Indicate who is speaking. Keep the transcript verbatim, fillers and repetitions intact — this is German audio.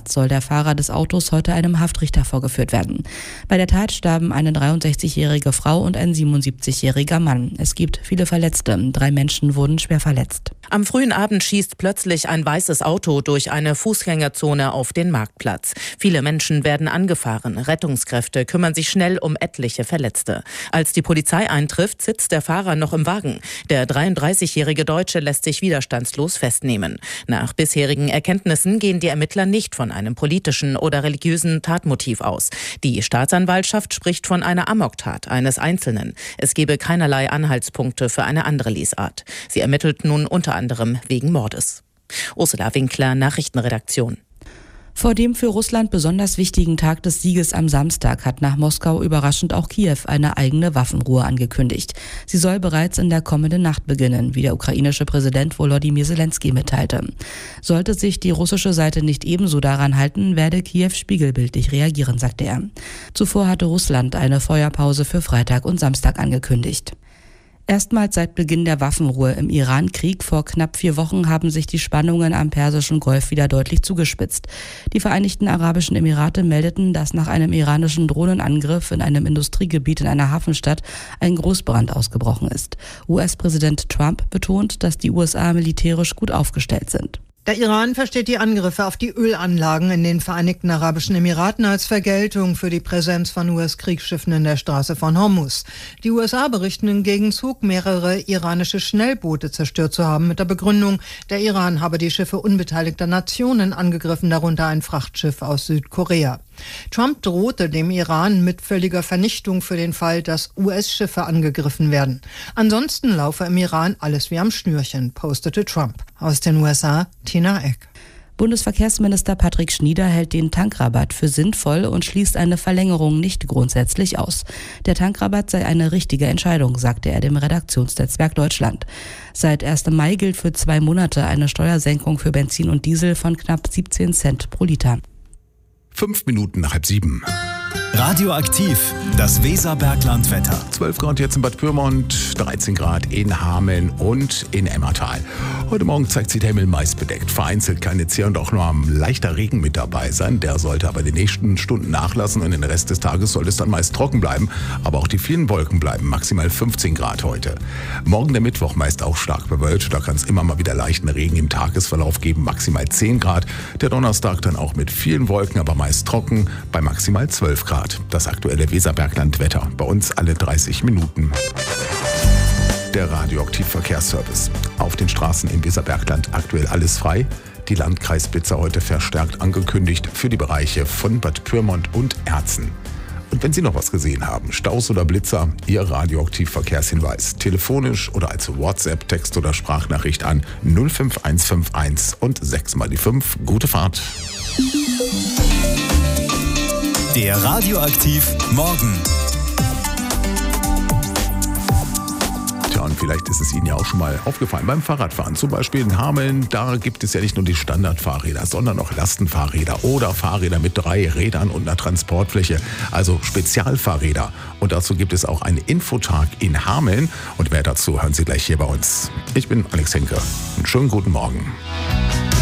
Speaker 1: Nacht soll der Fahrer des Autos heute einem Haftrichter vorgeführt werden. Bei der Tat starben eine dreiundsechzigjährige Frau und ein siebenundsiebzigjähriger Mann. Es gibt viele Verletzte. Drei Menschen wurden schwer verletzt.
Speaker 2: Am frühen Abend schießt plötzlich ein weißes Auto durch eine Fußgängerzone auf den Marktplatz. Viele Menschen werden angefahren. Rettungskräfte kümmern sich schnell um etliche Verletzte. Als die Polizei eintrifft, sitzt der Fahrer noch im Wagen. Der dreiunddreißigjährige Deutsche lässt sich widerstandslos festnehmen. Nach bisherigen Erkenntnissen gehen die Ermittler nicht von einem politischen oder religiösen Tatmotiv aus. Die Staatsanwaltschaft spricht von einer Amoktat eines Einzelnen. Es gebe keinerlei Anhaltspunkte für eine andere Lesart. Sie ermittelt nun unter anderem wegen Mordes. Ursula Winkler, Nachrichtenredaktion.
Speaker 1: Vor dem für Russland besonders wichtigen Tag des Sieges am Samstag hat nach Moskau überraschend auch Kiew eine eigene Waffenruhe angekündigt. Sie soll bereits in der kommenden Nacht beginnen, wie der ukrainische Präsident Volodymyr Zelensky mitteilte. Sollte sich die russische Seite nicht ebenso daran halten, werde Kiew spiegelbildlich reagieren, sagte er. Zuvor hatte Russland eine Feuerpause für Freitag und Samstag angekündigt. Erstmals seit Beginn der Waffenruhe im Iran-Krieg vor knapp vier Wochen haben sich die Spannungen am Persischen Golf wieder deutlich zugespitzt. Die Vereinigten Arabischen Emirate meldeten, dass nach einem iranischen Drohnenangriff in einem Industriegebiet in einer Hafenstadt ein Großbrand ausgebrochen ist. U S-Präsident Trump betont, dass die U S A militärisch gut aufgestellt sind.
Speaker 3: Der Iran versteht die Angriffe auf die Ölanlagen in den Vereinigten Arabischen Emiraten als Vergeltung für die Präsenz von U S-Kriegsschiffen in der Straße von Hormuz. Die U S A berichten im Gegenzug, mehrere iranische Schnellboote zerstört zu haben, mit der Begründung, der Iran habe die Schiffe unbeteiligter Nationen angegriffen, darunter ein Frachtschiff aus Südkorea. Trump drohte dem Iran mit völliger Vernichtung für den Fall, dass U S-Schiffe angegriffen werden. Ansonsten laufe im Iran alles wie am Schnürchen, postete Trump. Aus den U S A, Tina Eck.
Speaker 1: Bundesverkehrsminister Patrick Schnieder hält den Tankrabatt für sinnvoll und schließt eine Verlängerung nicht grundsätzlich aus. Der Tankrabatt sei eine richtige Entscheidung, sagte er dem Redaktionsnetzwerk Deutschland. Seit ersten Mai gilt für zwei Monate eine Steuersenkung für Benzin und Diesel von knapp siebzehn Cent pro Liter.
Speaker 4: Fünf Minuten nach halb sieben.
Speaker 5: Radioaktiv, das Weserberglandwetter.
Speaker 4: zwölf Grad jetzt in Bad Pyrmont, dreizehn Grad in Hameln und in Emmertal. Heute Morgen zeigt sich der Himmel meist bedeckt. Vereinzelt kann jetzt hier und auch nur ein leichter Regen mit dabei sein. Der sollte aber in den nächsten Stunden nachlassen und den Rest des Tages soll es dann meist trocken bleiben. Aber auch die vielen Wolken bleiben, maximal fünfzehn Grad heute. Morgen der Mittwoch meist auch stark bewölkt. Da kann es immer mal wieder leichten Regen im Tagesverlauf geben, maximal zehn Grad. Der Donnerstag dann auch mit vielen Wolken, aber meist trocken, bei maximal zwölf Grad. Das aktuelle Weserberglandwetter. Bei uns alle dreißig Minuten. Der Radioaktiv-Verkehrsservice. Auf den Straßen im Weserbergland aktuell alles frei. Die Landkreisblitzer heute verstärkt angekündigt für die Bereiche von Bad Pyrmont und Erzen. Und wenn Sie noch was gesehen haben, Staus oder Blitzer, Ihr Radioaktiv-Verkehrshinweis. Telefonisch oder als WhatsApp, Text oder Sprachnachricht an null fünf eins fünf eins und sechs mal die fünf. Gute Fahrt.
Speaker 5: Der Radioaktiv Morgen.
Speaker 4: Tja, und vielleicht ist es Ihnen ja auch schon mal aufgefallen beim Fahrradfahren. Zum Beispiel in Hameln, da gibt es ja nicht nur die Standardfahrräder, sondern auch Lastenfahrräder oder Fahrräder mit drei Rädern und einer Transportfläche, also Spezialfahrräder. Und dazu gibt es auch einen Infotag in Hameln. Und mehr dazu hören Sie gleich hier bei uns. Ich bin Alex Henke. Einen schönen guten Morgen.